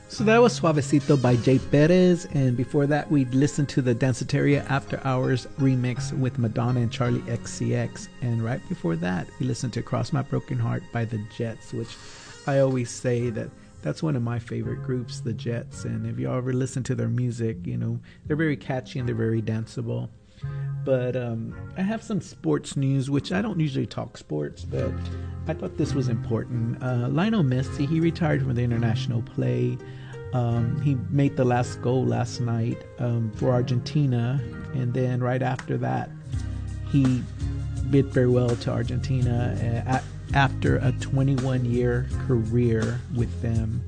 So that was Suavecito by Jay Perez, and before that we listened to the Danceteria After Hours remix with Madonna and Charlie XCX, and right before that we listened to Cross My Broken Heart by the Jets, which I always say that's one of my favorite groups, the Jets, and if you ever listen to their music, you know, they're very catchy and they're very danceable. But I have some sports news, which I don't usually talk sports, but I thought this was important. Lionel Messi, he retired from the international play. He made the last goal last night for Argentina, and then right after that, he bid farewell to Argentina after a 21-year career with them.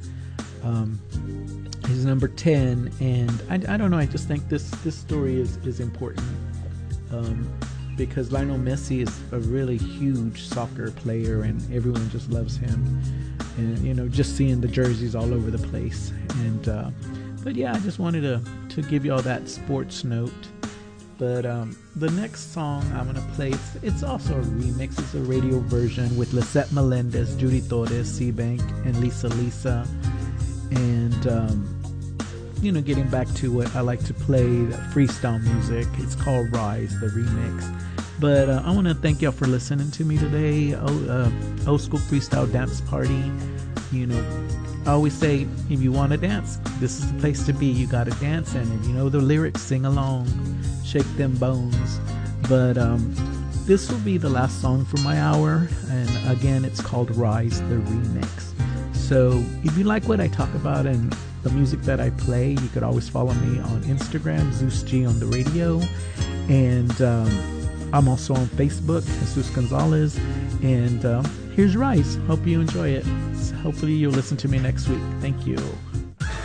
He's number 10, and I don't know, I just think this story is important because Lionel Messi is a really huge soccer player, and everyone just loves him. And you know, just seeing the jerseys all over the place, and but yeah, I just wanted to give you all that sports note. But the next song I'm gonna play, it's also a remix. It's a radio version with Lisette Melendez, Judy Torres, C-Bank, and Lisa, and you know, getting back to what I like to play, that freestyle music. It's called Rise, the remix. But I want to thank y'all for listening to me today. Old School Freestyle Dance Party. You know, I always say, if you want to dance, this is the place to be. You got to dance, and if you know the lyrics, sing along, shake them bones. But this will be the last song for my hour, and again, it's called Rise, the remix. So if you like what I talk about and the music that I play, you could always follow me on Instagram, Zeus G on the radio, and I'm also on Facebook, Jesus Gonzalez, and here's Rise. Hope you enjoy it. Hopefully you'll listen to me next week. Thank you.